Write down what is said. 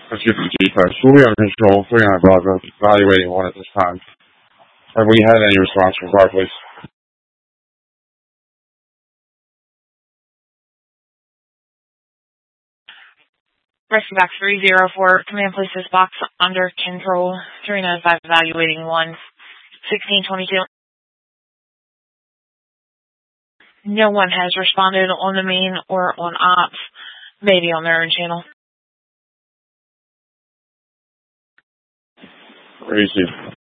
Let's get the G-Test. Fully under control. 39 Bravo. Evaluating 1 at this time. Have we had any response from car, please? Rescue box 304. Command place this box under control. 395 evaluating 1. 1622. No one has responded on the main or on ops. Maybe on their own channel. Receive.